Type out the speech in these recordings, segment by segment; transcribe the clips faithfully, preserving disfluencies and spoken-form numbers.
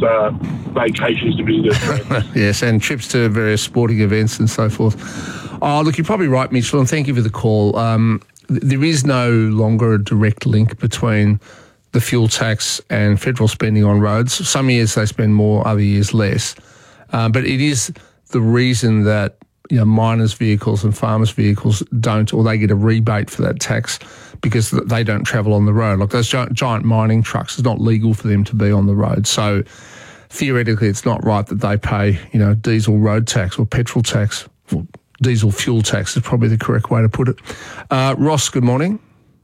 uh, vacations to visit friends. Yes, and trips to various sporting events and so forth. Oh, look, you're probably right, Mitchell, and thank you for the call. Um, th- there is no longer a direct link between the fuel tax and federal spending on roads. Some years they spend more, other years less. Uh, but it is the reason that, you know, miners' vehicles and farmers' vehicles don't, or they get a rebate for that tax because they don't travel on the road. Like those giant, giant mining trucks, it's not legal for them to be on the road. So theoretically, it's not right that they pay, you know, diesel road tax or petrol tax. Well, diesel fuel tax is probably the correct way to put it. Uh, Ross, good morning.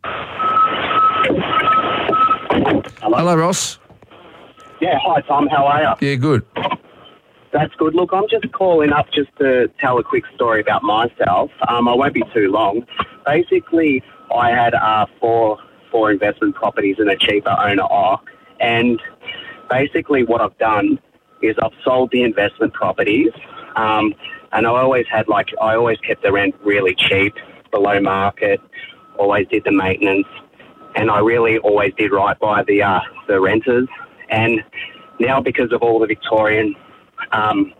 Hello. Hello, Ross. Yeah, hi Tom, how are you? Yeah, good. That's good. Look, I'm just calling up just to tell a quick story about myself. Um, I won't be too long. Basically, I had uh, four four investment properties in a cheaper owner arc, and basically what I've done is I've sold the investment properties, um, and I always had like I always kept the rent really cheap, below market, always did the maintenance, and I really always did right by the uh, the renters. And now because of all the Victorian um,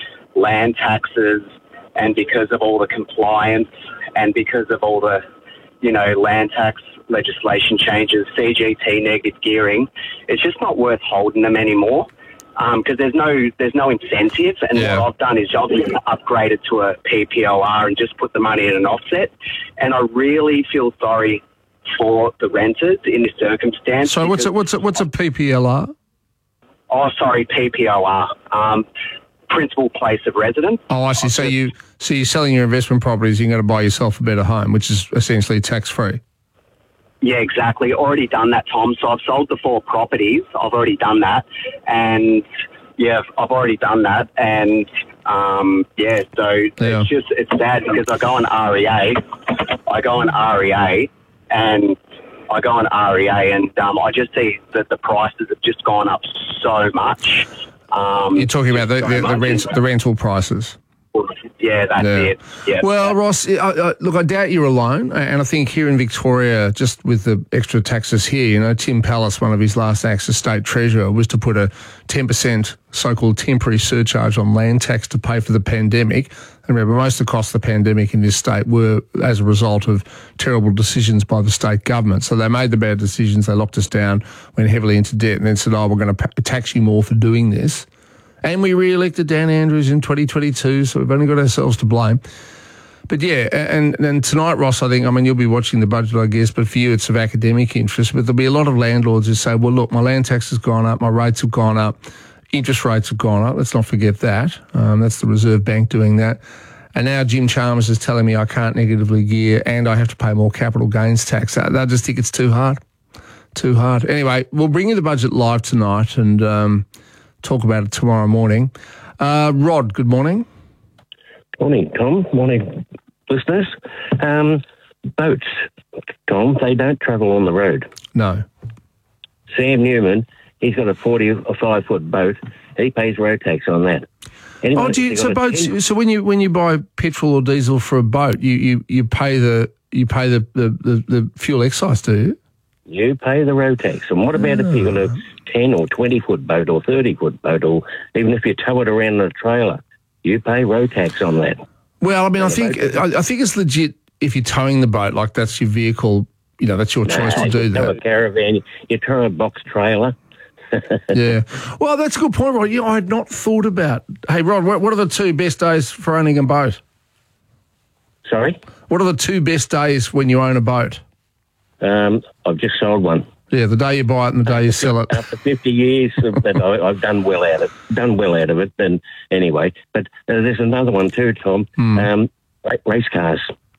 land taxes, and because of all the compliance, and because of all the, you know, land tax legislation changes, C G T, negative gearing, it's just not worth holding them anymore because um, there's no there's no incentive. And Yeah. what I've done is I've upgraded to a P P O R and just put the money in an offset. And I really feel sorry for the renters in this circumstance. So what's a, what's a, what's a P P L R? Oh, sorry, P P O R, um, principal place of residence. Oh, I see. So you so you're selling your investment properties, you're going to buy yourself a better home, which is essentially tax free. Yeah, exactly. Already done that, Tom. So I've sold the four properties. I've already done that, and yeah, I've already done that, and um, yeah. So Yeah. it's just it's sad because I go on R E A, I go on R E A, and I go on R E A, and um, I just see that the prices have just gone up so much. Um, You're talking about the, so the, the, much. rent, the rental prices. Yeah, that's Yeah. it. Yeah. Well, Ross, I, I, look, I doubt you're alone, and I think here in Victoria, just with the extra taxes here, you know, Tim Pallas, one of his last acts as State Treasurer, was to put a ten percent so-called temporary surcharge on land tax to pay for the pandemic. And remember, most of the costs of the pandemic in this state were as a result of terrible decisions by the state government. So they made the bad decisions, they locked us down, went heavily into debt, and then said, oh, we're going to tax you more for doing this. And we re-elected Dan Andrews in twenty twenty-two, so we've only got ourselves to blame. But yeah, and, and tonight, Ross, I think, I mean, you'll be watching the budget, I guess, but for you it's of academic interest. But there'll be a lot of landlords who say, well, look, my land tax has gone up, my rates have gone up, interest rates have gone up. Let's not forget that. Um, that's the Reserve Bank doing that. And now Jim Chalmers is telling me I can't negatively gear and I have to pay more capital gains tax. I just think it's too hard. Too hard. Anyway, we'll bring you the budget live tonight and um, talk about it tomorrow morning. Uh, Rod, good morning. Morning, Tom. Morning, listeners. Um, boats, Tom, they don't travel on the road. No. Sam Newman, he's got a forty or five foot boat. He pays road tax on that. Anyone Oh, do you, who's so got a boats? ten So when you when you buy petrol or diesel for a boat, you, you, you pay the you pay the, the, the, the fuel excise, do you? You pay the road tax. And what about if you've got a ten or twenty foot boat or thirty foot boat, or even if you tow it around in a trailer, you pay road tax on that. Well, I mean, I think I, I think it's legit if you're towing the boat, like that's your vehicle. You know, that's your choice Nah, to do you tow that. a caravan, you tow a box trailer. Yeah. Well, that's a good point, Rod. You know, I had not thought about. Hey, Rod, what, what are the two best days for owning a boat? Sorry? What are the two best days when you own a boat? Um, I've just sold one. Yeah, the day you buy it and the day you sell it. After fifty years, but I, I've done well out of done well out of it. And anyway, but uh, there's another one too, Tom. Hmm. Um, ra- race cars.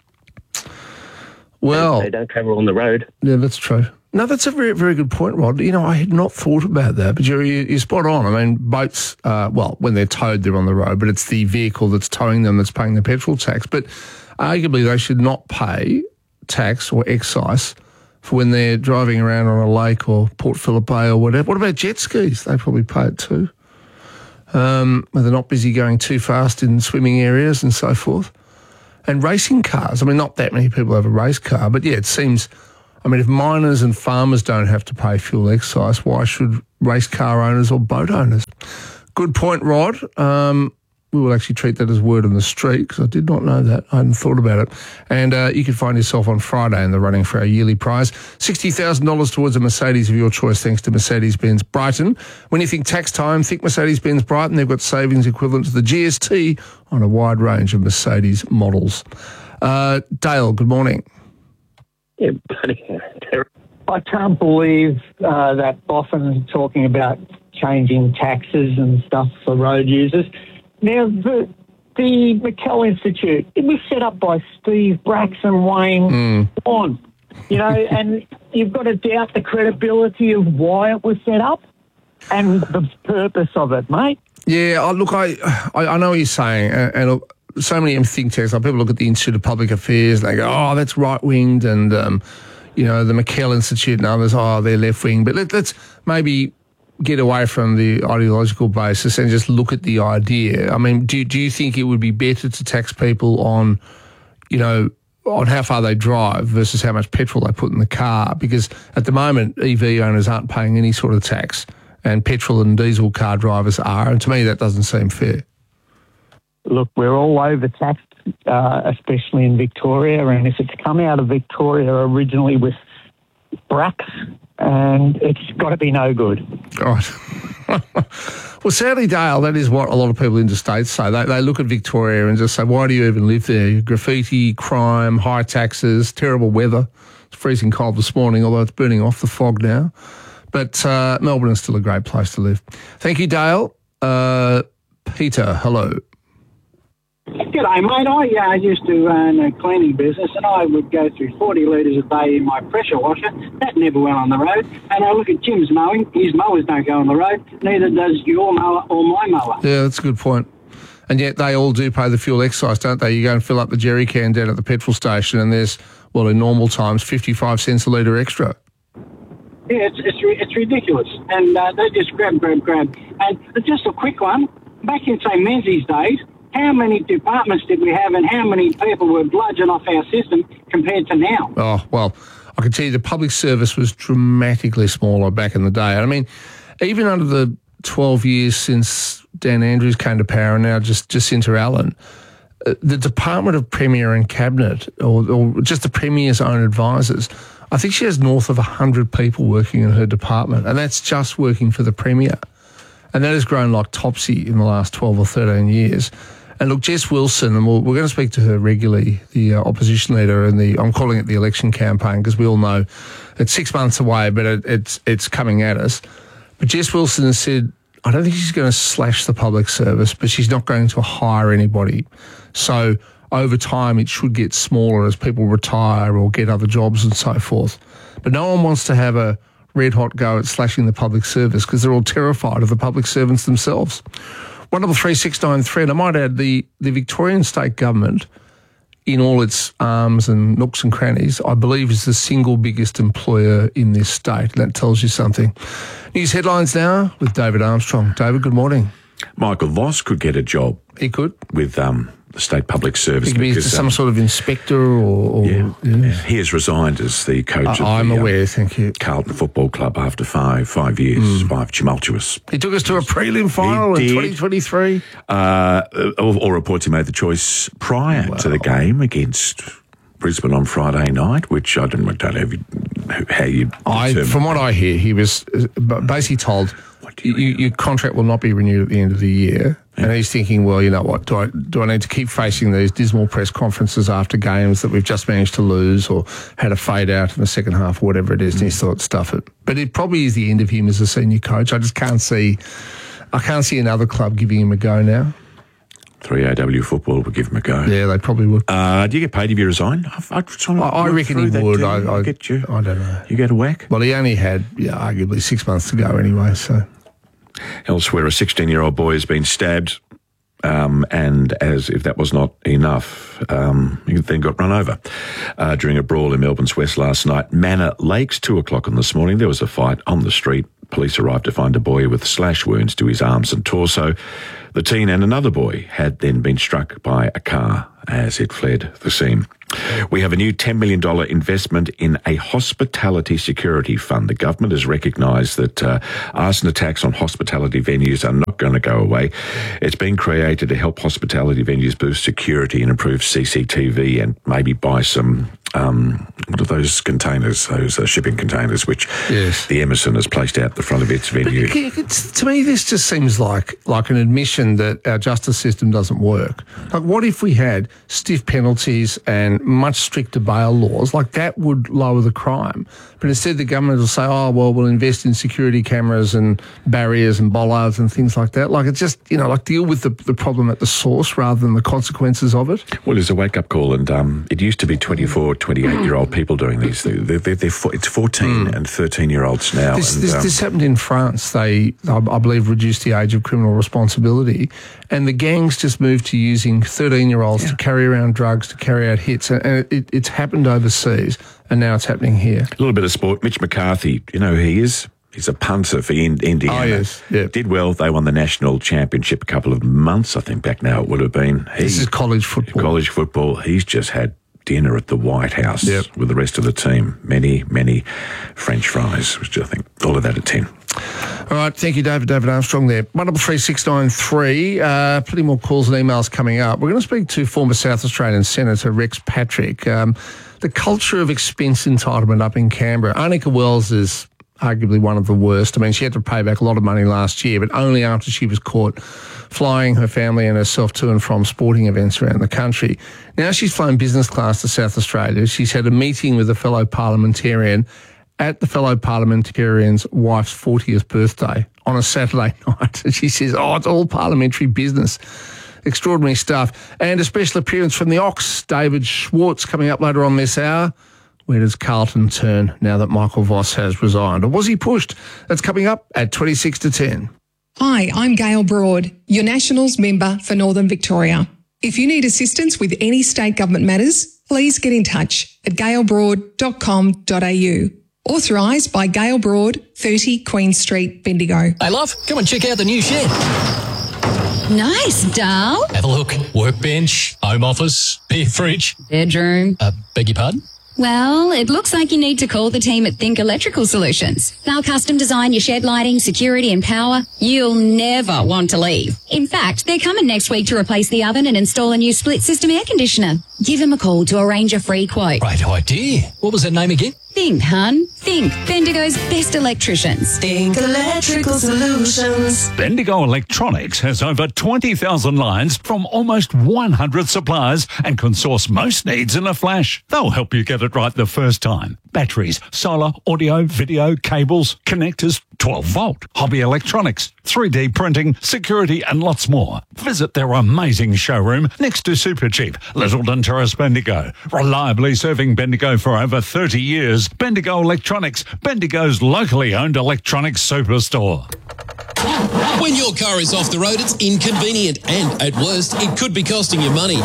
Well, They don't travel on the road. yeah, that's true. No, that's a very, very good point, Rod. You know, I had not thought about that, but you're, you're spot on. I mean, boats, uh, well, when they're towed, they're on the road, but it's the vehicle that's towing them that's paying the petrol tax. But arguably, they should not pay tax or excise for when they're driving around on a lake or Port Phillip Bay or whatever. What about jet skis? They probably pay it too. Um, when they're not busy going too fast in swimming areas and so forth. And racing cars. I mean, not that many people have a race car, but yeah, it seems, I mean, if miners and farmers don't have to pay fuel excise, why should race car owners or boat owners? Good point, Rod. Um, we will actually treat that as word on the street because I did not know that. I hadn't thought about it. And uh, you can find yourself on Friday in the running for our yearly prize. sixty thousand dollars towards a Mercedes of your choice thanks to Mercedes-Benz Brighton. When you think tax time, think Mercedes-Benz Brighton. They've got savings equivalent to the G S T on a wide range of Mercedes models. Uh, Dale, good morning. Yeah, bloody terrible. I can't believe uh, that Boffin's talking about changing taxes and stuff for road users. Now, the, the McKell Institute, it was set up by Steve Braxton Wayne mm. on, you know, and you've got to doubt the credibility of why it was set up and the purpose of it, mate. Yeah, I, look, I, I I know what you're saying, and, and look, so many think tanks, like people look at the Institute of Public Affairs, and they go, oh, that's right-winged, and, um, you know, the McKell Institute and others, oh, they're left-wing. But let, let's maybe get away from the ideological basis and just look at the idea. I mean, do do you think it would be better to tax people on, you know, on how far they drive versus how much petrol they put in the car? Because at the moment, E V owners aren't paying any sort of tax, and petrol and diesel car drivers are, and to me that doesn't seem fair. Look, we're all overtaxed, uh, especially in Victoria, and if it's come out of Victoria originally with Brax, and it's got to be no good. Right. Well, sadly, Dale, that is what a lot of people interstate say. They, they look at Victoria and just say, why do you even live there? Graffiti, crime, high taxes, terrible weather. It's freezing cold this morning, although it's burning off the fog now. But uh, Melbourne is still a great place to live. Thank you, Dale. Uh, Peter, hello. G'day, mate. I uh, used to run a cleaning business, and I would go through forty litres a day in my pressure washer. That never went on the road. And I look at Jim's mowing. His mowers don't go on the road. Neither does your mower or my mower. Yeah, that's a good point. And yet they all do pay the fuel excise, don't they? You go and fill up the jerry can down at the petrol station, and there's, well, in normal times, fifty-five cents a litre extra. Yeah, it's it's, it's ridiculous. And uh, they just grab, grab, grab. And just a quick one. Back in, say, Menzies days, how many departments did we have and how many people were bludgeoned off our system compared to now? Oh, well, I can tell you the public service was dramatically smaller back in the day. I mean, even under the twelve years since Dan Andrews came to power and now just Jacinta Allen, uh, the Department of Premier and Cabinet, or, or just the Premier's own advisors, I think she has north of one hundred people working in her department, and that's just working for the Premier. And that has grown like topsy in the last twelve or thirteen years. And look, Jess Wilson, and we're going to speak to her regularly, the uh, opposition leader, and the I'm calling it the election campaign because we all know it's six months away, but it, it's it's coming at us. But Jess Wilson has said, I don't think she's going to slash the public service, but she's not going to hire anybody. So over time, it should get smaller as people retire or get other jobs and so forth. But no one wants to have a red-hot go at slashing the public service because they're all terrified of the public servants themselves. one double three six nine three, and I might add the, the Victorian state government, in all its arms and nooks and crannies, I believe is the single biggest employer in this state. That tells you something. News headlines now with David Armstrong. David, good morning. Michael Voss could get a job. He could. With um, the State Public Service. He could be because, some um, sort of inspector or... or yeah, yeah. yeah. He has resigned as the coach I, of the I'm aware, um, thank you. Carlton Football Club after five five years, mm. five tumultuous. He took us to a prelim final in twenty twenty-three. Uh, all, all reports he made the choice prior well. to the game against Brisbane on Friday night, which I don't, don't know how you... I, from what I hear, he was basically told... You, your contract will not be renewed at the end of the year. Yeah. And he's thinking, well, you know what, do I do I need to keep facing these dismal press conferences after games that we've just managed to lose or had a fade out in the second half or whatever it is? Mm. And he thought, stuff it. But it probably is the end of him as a senior coach. I just can't see, I can't see another club giving him a go now. three A W football would give him a go. Yeah, they probably would. Uh, do you get paid if you resign? I've, I've I, I reckon he would. I, I, I get you. I don't know. You get a whack? Well, he only had, yeah, arguably six months to go anyway, so... Elsewhere, a sixteen-year-old boy has been stabbed, um, and as if that was not enough, um, he then got run over uh, during a brawl in Melbourne's West last night. Manor Lakes, two o'clock in this morning, there was a fight on the street. Police arrived to find a boy with slash wounds to his arms and torso. The teen and another boy had then been struck by a car as it fled the scene. We have a new ten million dollars investment in a hospitality security fund. The government has recognised that uh, arson attacks on hospitality venues are not going to go away. It's been created to help hospitality venues boost security and improve C C T V and maybe buy some, um, what are those containers, those uh, shipping containers, which yes. the Emerson has placed out the front of its venue. But it's, to me, this just seems like like an admission that our justice system doesn't work. Like, what if we had stiff penalties and much stricter bail laws? Like, that would lower the crime. But instead, the government will say, oh, well, we'll invest in security cameras and barriers and bollards and things like that. Like, it's just, you know, like deal with the, the problem at the source rather than the consequences of it. Well, it's a wake-up call, and um, it used to be twenty-four, twenty-eight-year-old people doing these. They're, they're, they're, it's fourteen mm. and thirteen-year-olds now. This, and, this, um, this happened in France. They, I, I believe, reduced the age of criminal responsibility, and the gangs just moved to using thirteen-year-olds yeah. to carry around drugs, to carry out hits, and, and it, it's happened overseas, and now it's happening here. A little bit of sport. Mitch McCarthy, you know who he is? He's a punter for Indiana. Oh, yes. Yep. Did well. They won the national championship a couple of months, I think, back now it would have been. He, this is college football. College football. He's just had dinner at the White House yep. with the rest of the team. Many, many French fries, which I think all of that at ten. All right, thank you, David. David Armstrong there. one double three six nine three. Uh, plenty more calls and emails coming up. We're going to speak to former South Australian Senator Rex Patrick. Um, the culture of expense entitlement up in Canberra. Arnica Wells is arguably one of the worst. I mean, she had to pay back a lot of money last year, but only after she was caught flying her family and herself to and from sporting events around the country. Now she's flown business class to South Australia. She's had a meeting with a fellow parliamentarian at the fellow parliamentarian's wife's fortieth birthday on a Saturday night. And she says, oh, it's all parliamentary business. Extraordinary stuff. And a special appearance from the Ox, David Schwartz, coming up later on this hour. Where does Carlton turn now that Michael Voss has resigned? Or was he pushed? That's coming up at twenty-six to ten. Hi, I'm Gail Broad, your Nationals member for Northern Victoria. If you need assistance with any state government matters, please get in touch at gail broad dot com dot a u. Authorised by Gail Broad, thirty Queen Street, Bendigo. Hey, love, come and check out the new shed. Nice, Dal. Have a look. Workbench, home office, beer fridge. Bedroom. Uh, beg your pardon? Well, it looks like you need to call the team at Think Electrical Solutions. They'll custom design your shed lighting, security and power. You'll never want to leave. In fact, they're coming next week to replace the oven and install a new split system air conditioner. Give them a call to arrange a free quote. Great idea. What was that name again? Think, hun. Think. Bendigo's best electricians. Think Electrical Solutions. Bendigo Electronics has over twenty thousand lines from almost one hundred suppliers and can source most needs in a flash. They'll help you get it right the first time. Batteries, solar, audio, video, cables, connectors, twelve volt, hobby electronics, three D printing, security and lots more. Visit their amazing showroom next to Supercheap, Littleton Terrace, Bendigo. Reliably serving Bendigo for over thirty years. Bendigo Electronics, Bendigo's locally owned electronics superstore. When your car is off the road, it's inconvenient and, at worst, it could be costing you money.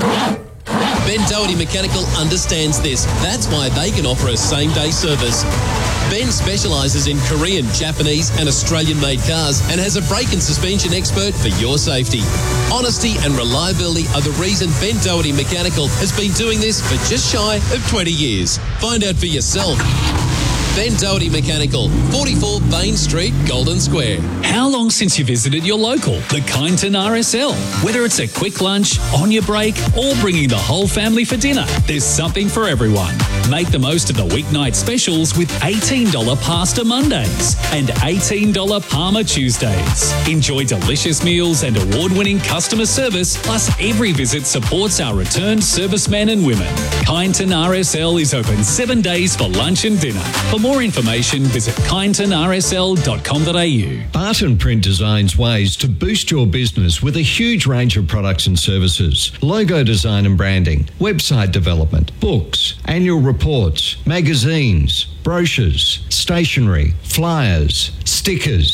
Ben Doherty Mechanical understands this. That's why they can offer a same-day service. Ben specialises in Korean, Japanese and Australian-made cars and has a brake and suspension expert for your safety. Honesty and reliability are the reason Ben Doherty Mechanical has been doing this for just shy of twenty years. Find out for yourself. Ben Doherty Mechanical, forty-four Bain Street, Golden Square. How long since you visited your local, the Kyneton R S L? Whether it's a quick lunch, on your break, or bringing the whole family for dinner, there's something for everyone. Make the most of the weeknight specials with eighteen dollars Pasta Mondays and eighteen dollars Parma Tuesdays. Enjoy delicious meals and award-winning customer service, plus every visit supports our returned servicemen and women. Kyneton R S L is open seven days for lunch and dinner. For more information, visit kyneton r s l dot com dot a u. Barton Print designs ways to boost your business with a huge range of products and services. Logo design and branding, website development, books, annual reports, magazines, brochures, stationery, flyers, stickers,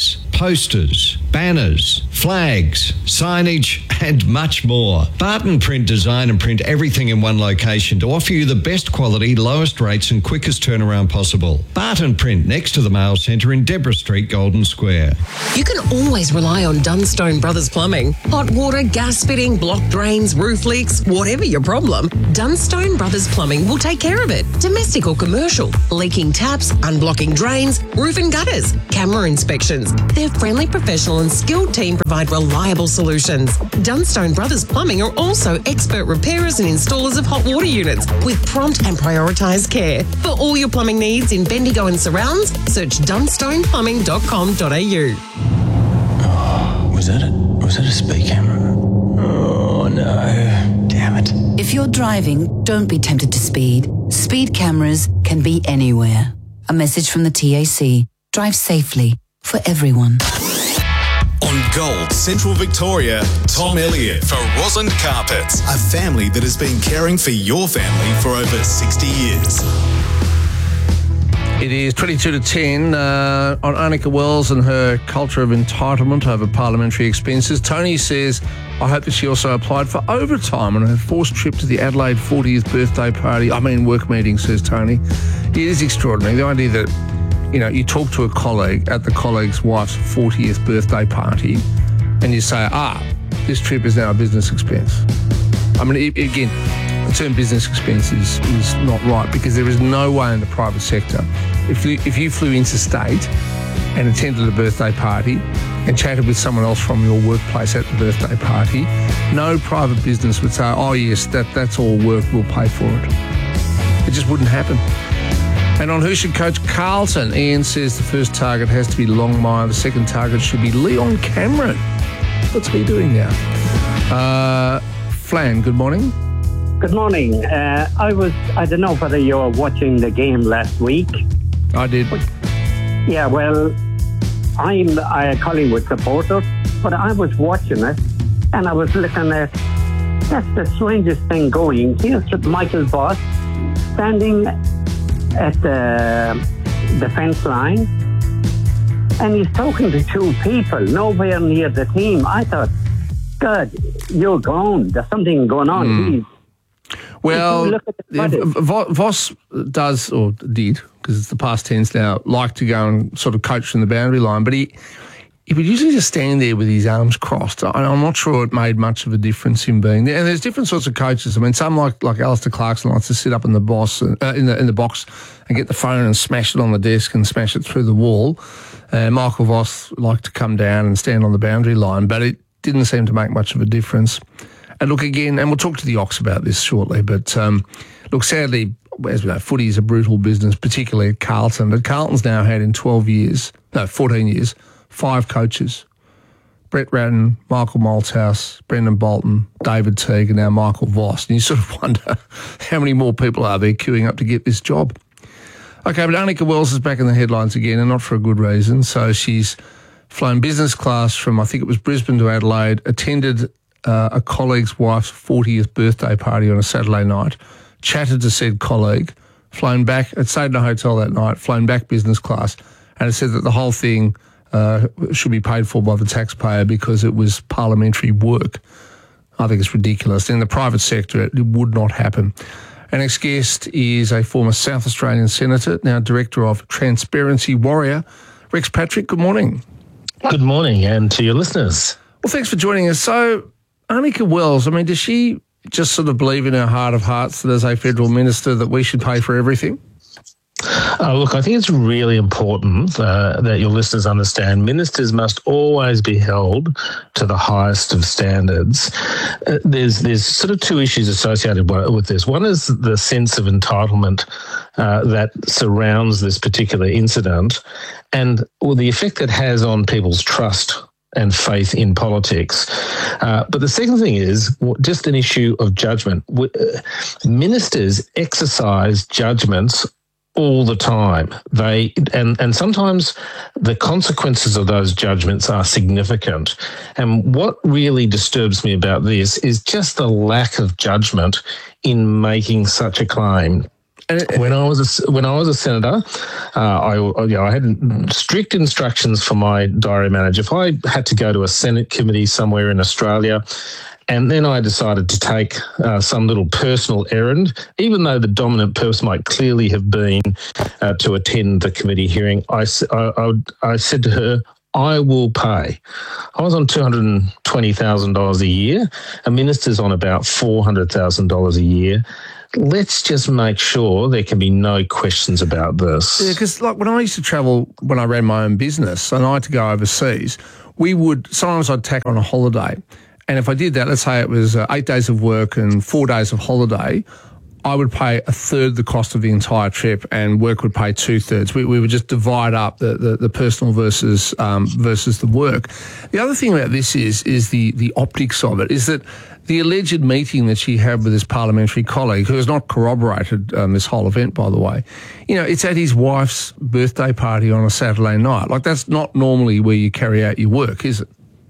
posters, banners, flags, signage, and much more. Barton Print design and print everything in one location to offer you the best quality, lowest rates and quickest turnaround possible. Barton Print next to the Mail Centre in Deborah Street, Golden Square. You can always rely on Dunstone Brothers Plumbing. Hot water, gas fitting, block drains, roof leaks, whatever your problem, Dunstone Brothers Plumbing will take care of it. Domestic or commercial, leaking taps, unblocking drains, roof and gutters, camera inspections. Their friendly, professional and skilled team provide reliable solutions. Dunstone Brothers Plumbing are also expert repairers and installers of hot water units with prompt and prioritised care. For all your plumbing needs in Bendigo and surrounds, search dunstone plumbing dot com dot a u. Oh, was that a, was that a speed camera? Oh no, damn it. If you're driving, don't be tempted to speed. Speed cameras can be anywhere. A message from the T A C. Drive safely for everyone. On Gold Central Victoria, Tom Elliott for Roslyn Carpets, a family that has been caring for your family for over sixty years. It is twenty-two to ten uh, on Annika Wells and her culture of entitlement over parliamentary expenses. Tony says, I hope that she also applied for overtime on her forced trip to the Adelaide fortieth birthday party. I mean, work meeting, says Tony. It is extraordinary. The idea that, you know, you talk to a colleague at the colleague's wife's fortieth birthday party and you say, ah, this trip is now a business expense. I mean, it, again, the term business expense is, is not right because there is no way in the private sector, if you, if you flew interstate and attended a birthday party and chatted with someone else from your workplace at the birthday party, no private business would say, oh yes, that, that's all work, we'll pay for it. It just wouldn't happen. And on who should coach Carlton, Ian says the first target has to be Longmire, the second target should be Leon Cameron. What's he doing now? Uh, Flan, good morning. Good morning. Uh, I was, I don't know whether you were watching the game last week. I did. Yeah, well, I'm a Collingwood supporter, but I was watching it and I was looking at, that's the strangest thing going. Here's Michael Voss standing at the defence line and he's talking to two people, nowhere near the team. I thought, God, you're gone. There's something going on. Mm. He's, Well, Voss does, or did, because it's the past tense now, like to go and sort of coach from the boundary line, but he he would usually just stand there with his arms crossed. I, I'm not sure it made much of a difference in being there. And there's different sorts of coaches. I mean, some like like Alistair Clarkson likes to sit up in the boss uh, in the in the box and get the phone and smash it on the desk and smash it through the wall. Uh, Michael Voss liked to come down and stand on the boundary line, but it didn't seem to make much of a difference. And look, again, and we'll talk to the Ox about this shortly, but um, look, sadly, as we know, footy is a brutal business, particularly at Carlton. But Carlton's now had in twelve years, no, fourteen years, five coaches. Brett Ratton, Michael Malthouse, Brendan Bolton, David Teague, and now Michael Voss. And you sort of wonder how many more people are there queuing up to get this job. Okay, but Annika Wells is back in the headlines again, and not for a good reason. So she's flown business class from, I think it was Brisbane to Adelaide, attended Uh, a colleague's wife's fortieth birthday party on a Saturday night, chatted to said colleague, flown back, had stayed in a hotel that night, flown back business class, and it said that the whole thing uh, should be paid for by the taxpayer because it was parliamentary work. I think it's ridiculous. In the private sector, it, it would not happen. Our next guest is a former South Australian Senator, now Director of Transparency Warrior, Rex Patrick. Good morning. Good morning, and to your listeners. Well, thanks for joining us. So, Annika Wells, I mean, does she just sort of believe in her heart of hearts that as a federal minister that we should pay for everything? Uh, look, I think it's really important uh, that your listeners understand ministers must always be held to the highest of standards. Uh, there's there's sort of two issues associated with this. One is the sense of entitlement uh, that surrounds this particular incident and well, the effect it has on people's trust and faith in politics. Uh, but the second thing is just an issue of judgment. Ministers exercise judgments all the time. They and, and sometimes the consequences of those judgments are significant. And what really disturbs me about this is just the lack of judgment in making such a claim. When I was a, when I was a senator, uh, I you know, I had strict instructions for my diary manager. If I had to go to a Senate committee somewhere in Australia, and then I decided to take uh, some little personal errand, even though the dominant purpose might clearly have been uh, to attend the committee hearing, I, I, I, I said to her, I will pay. I was on two hundred twenty thousand dollars a year. A minister's on about four hundred thousand dollars a year. Let's just make sure there can be no questions about this. Yeah, because like when I used to travel, when I ran my own business and I had to go overseas, we would, sometimes I'd tack on a holiday. And if I did that, let's say it was uh, eight days of work and four days of holiday, I would pay a third the cost of the entire trip and work would pay two thirds. We, we would just divide up the, the, the personal versus um, versus the work. The other thing about this is is the, the optics of it, is that the alleged meeting that she had with his parliamentary colleague, who has not corroborated um, this whole event, by the way, you know, it's at his wife's birthday party on a Saturday night. Like, that's not normally where you carry out your work, is it?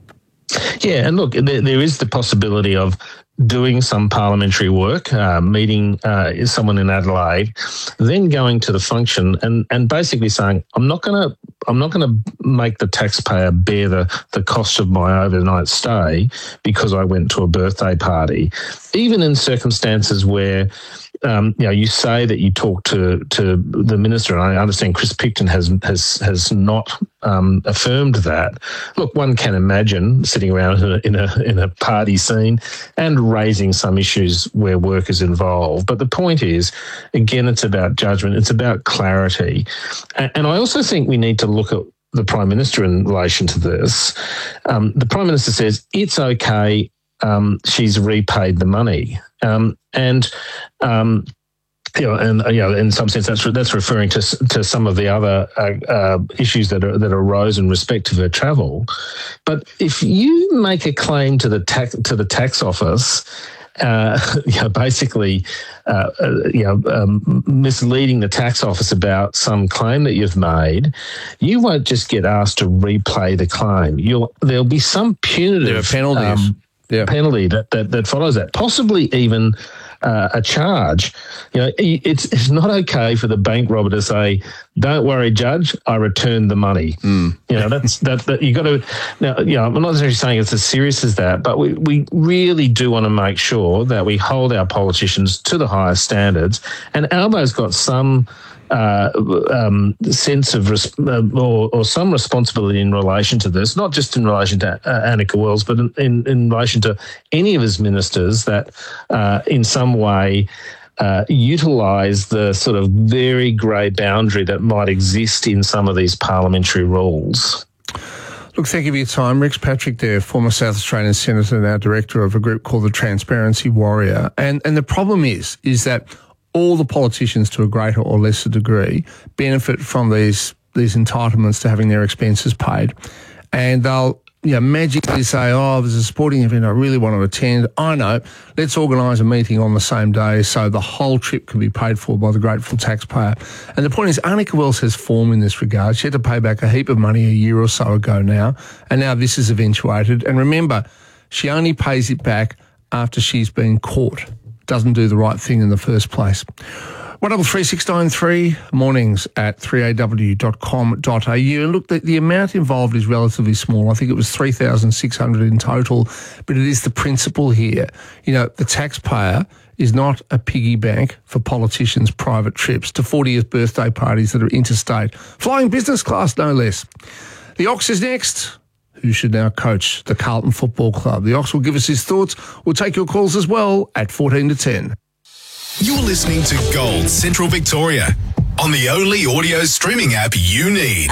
Yeah, and look, there, there is the possibility of doing some parliamentary work, uh, meeting uh, someone in Adelaide, then going to the function and, and basically saying, I'm not going to I'm not going to make the taxpayer bear the, the cost of my overnight stay because I went to a birthday party, even in circumstances where Um, you know, you say that you talk to, to the minister, and I understand Chris Picton has has has not um, affirmed that. Look, one can imagine sitting around in a, in a in a party scene and raising some issues where work is involved. But the point is, again, it's about judgment. It's about clarity, and, and I also think we need to look at the Prime Minister in relation to this. Um, the Prime Minister says it's okay. Um, she's repaid the money. Um, and, um, you know, and you know, in some sense, that's that's referring to to some of the other uh, uh, issues that are, that arose in respect of her travel. But if you make a claim to the tax to the tax office, uh, you know, basically, uh, uh, you know, um, misleading the tax office about some claim that you've made, you won't just get asked to replay the claim. You'll there'll be some punitive penalties. Um, Yeah. penalty that, that, that follows that, possibly even uh, a charge. You know, it's it's not okay for the bank robber to say, "Don't worry, Judge, I returned the money." Mm. You know, that's that, that you got to. Now, you know, I'm not necessarily saying it's as serious as that, but we, we really do want to make sure that we hold our politicians to the highest standards. And Albo's got some Uh, um, sense of res- uh, or, or some responsibility in relation to this, not just in relation to uh, Annika Wells, but in, in, in relation to any of his ministers that uh, in some way uh, utilise the sort of very grey boundary that might exist in some of these parliamentary rules. Look, thank you for your time. Rex Patrick there, former South Australian Senator, now director of a group called the Transparency Warrior. And, and the problem is, is that all the politicians, to a greater or lesser degree, benefit from these these entitlements to having their expenses paid. And they'll you know, magically say, oh, there's a sporting event I really want to attend. I know, let's organise a meeting on the same day so the whole trip can be paid for by the grateful taxpayer. And the point is, Annika Wells has form in this regard. She had to pay back a heap of money a year or so ago now, and now this is eventuated. And remember, she only pays it back after she's been caught. Doesn't do the right thing in the first place. one double three six nine three, mornings at three a w dot com dot a u. And look, the, the amount involved is relatively small. I think it was three thousand six hundred in total, but it is the principle here. You know, the taxpayer is not a piggy bank for politicians' private trips to fortieth birthday parties that are interstate, flying business class, no less. The Ox is next. Who should now coach the Carlton Football Club? The Ox will give us his thoughts. We'll take your calls as well at fourteen to ten. You're listening to Gold Central Victoria on the only audio streaming app you need.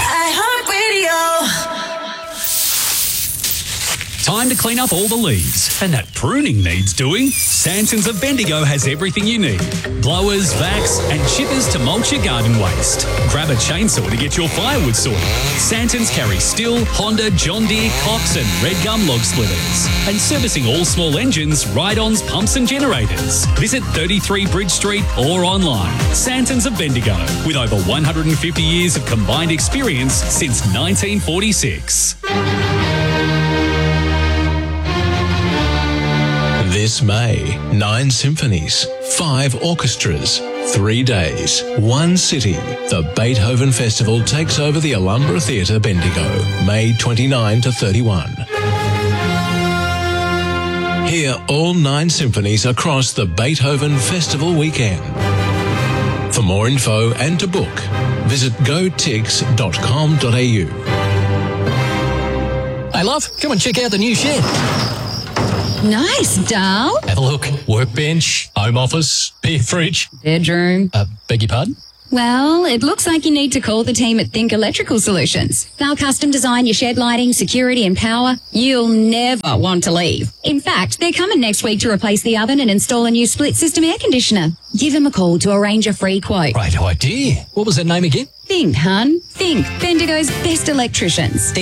iHeartRadio. Time to clean up all the leaves, and that pruning needs doing. Santons of Bendigo has everything you need. Blowers, vacs, and chippers to mulch your garden waste. Grab a chainsaw to get your firewood sorted. Santons carry Stihl, Honda, John Deere, Cox, and Red Gum log splitters. And servicing all small engines, ride-ons, pumps and generators. Visit thirty-three Bridge Street or online. Santons of Bendigo, with over one hundred fifty years of combined experience since nineteen forty-six. This May, nine symphonies, five orchestras, Three days, one city. The Beethoven Festival takes over the Alhambra Theatre, Bendigo, May twenty-ninth to thirty-first. Hear all nine symphonies across the Beethoven Festival weekend. For more info and to book, visit go tix dot com dot a u. Hey, love, come and check out the new shed. Nice, Dal. Have a look. Workbench, home office, beer fridge. Bedroom. Uh, beg your pardon? Well, it looks like you need to call the team at Think Electrical Solutions. They'll custom design your shed lighting, security and power. You'll never want to leave. In fact, they're coming next week to replace the oven and install a new split system air conditioner. Give them a call to arrange a free quote. Great idea. What was that name again? Think, hun. Think. Bendigo's best electricians.